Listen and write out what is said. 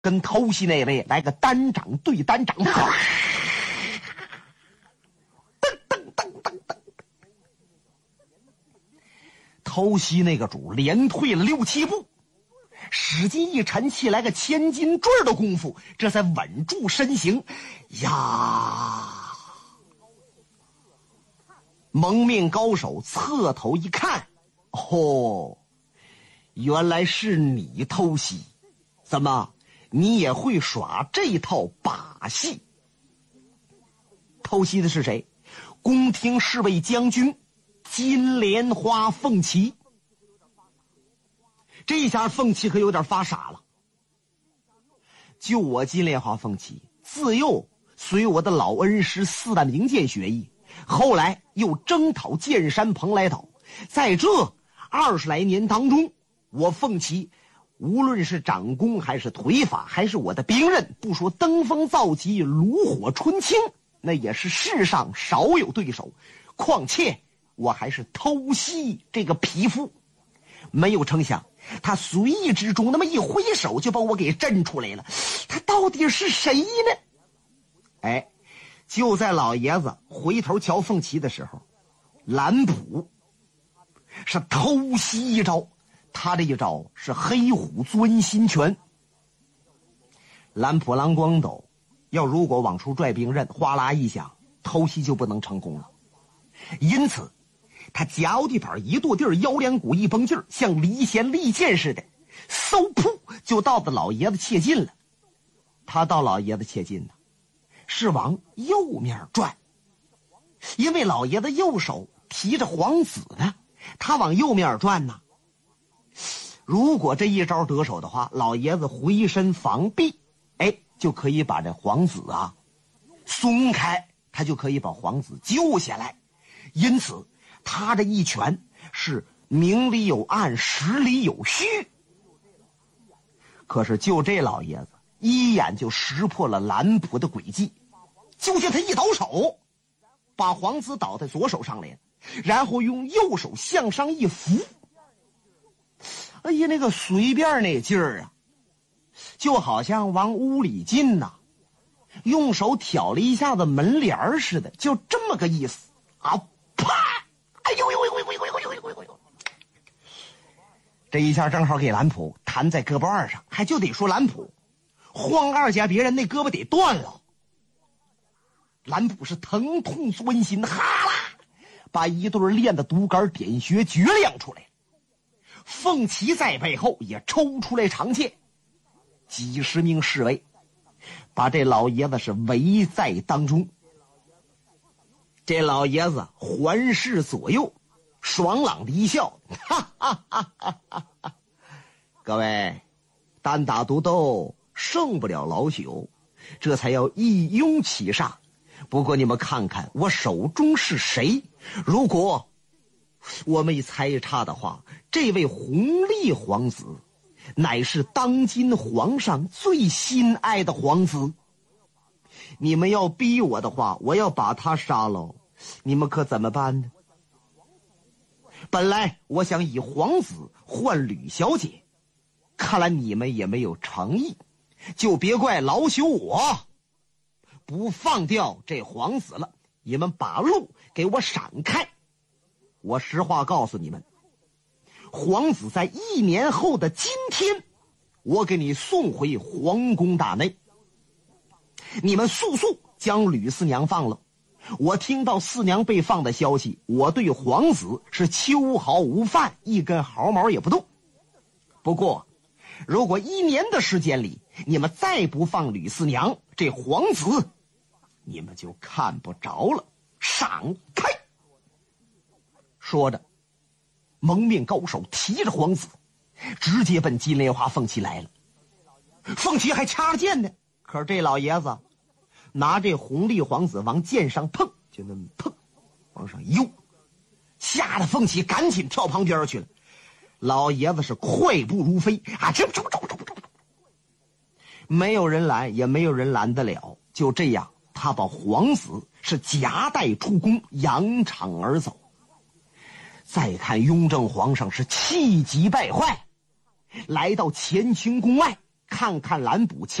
跟偷袭那位来个单掌对单掌，偷袭那个主连退了6、7步，使劲一沉气来个千斤坠的功夫，这才稳住身形呀。蒙面高手侧头一看，哦，原来是你偷袭，怎么你也会耍这套把戏？偷袭的是谁？宫廷侍卫将军金莲花凤琪。这下凤琪可有点发傻了。就我金莲花凤琪自幼随我的老恩师4大名剑学艺，后来又征讨剑山蓬莱岛，在这20来年当中，我凤琪无论是掌功还是腿法还是我的兵刃，不说登峰造极炉火纯青，那也是世上少有对手，况且我还是偷袭这个匹夫。没有成想他随意之中那么一挥手就把我给震出来了，他到底是谁呢？哎，就在老爷子回头瞧凤琪的时候，蓝普是偷袭一招，他这一招是黑虎钻心拳。蓝普郎光斗要如果往出拽兵刃，哗啦一响，偷袭就不能成功了。因此他脚底板一跺地儿，腰梁骨一绷劲儿，像离弦利箭似的，嗖噗就到了老爷子切近了。他到老爷子切近呢，是往右面转，因为老爷子右手提着黄子呢，他往右面转呢。如果这一招得手的话，老爷子回身防避，哎，就可以把这黄子啊松开，他就可以把黄子救下来。因此他这一拳是明里有暗，实里有虚。可是就这老爷子一眼就识破了蓝普的诡计，就见他一倒手，把黄子倒在左手上来了，然后用右手向上一扶。哎呀，那个随便那劲儿啊，就好像往屋里进呐，用手挑了一下子门帘似的，就这么个意思啊！啪！哎呦呦呦呦呦呦呦呦呦呦！这一下正好给蓝普弹在胳膊腕上，还就得说蓝普晃二下别人那胳膊得断了。蓝普是疼痛钻心，哈啦，把一对练的独杆点穴绝亮出来。凤琪在背后也抽出来长剑，几十名侍卫把这老爷子是围在当中。这老爷子环视左右，爽朗的一笑，哈哈哈哈哈哈！各位，单打独斗胜不了老朽，这才要一拥其上。不过你们看看我手中是谁，如果我没猜差的话，这位弘历皇子乃是当今皇上最心爱的皇子。你们要逼我的话，我要把他杀了，你们可怎么办呢？本来我想以皇子换吕小姐，看来你们也没有诚意，就别怪老朽我不放掉这皇子了。你们把路给我闪开。我实话告诉你们，皇子在1年后的今天，我给你送回皇宫大内。你们速速将吕四娘放了。我听到四娘被放的消息，我对皇子是秋毫无犯，一根毫毛也不动。不过如果1年的时间里你们再不放吕四娘，这皇子你们就看不着了。闪开！说着，蒙面高手提着皇子直接奔金莲花凤琪来了。凤琪还掐着剑呢，可是这老爷子拿这弘历皇子往剑上碰，就那么碰往上悠，吓得凤琪赶紧跳旁边去了。老爷子是快步如飞啊，这没有人拦，也没有人拦得了。就这样，他把皇子是夹带出宫，扬长而走。再看雍正皇上是气急败坏，来到乾清宫外， 看看蓝卜